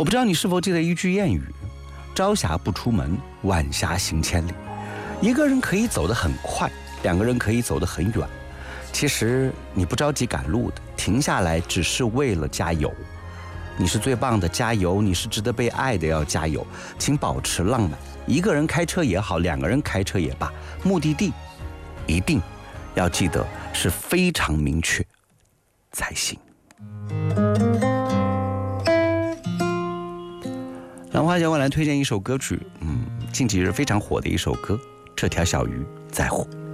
我不知道你是否记得一句谚语：朝霞不出门，晚霞行千里。一个人可以走得很快，两个人可以走得很远。其实你不着急赶路的，停下来只是为了加油。你是最棒的，加油！你是值得被爱的，要加油！请保持浪漫。一个人开车也好，两个人开车也罢，目的地一定要记得是非常明确才行。兰花小馆来推荐一首歌曲，近几日非常火的一首歌，这条小鱼在乎。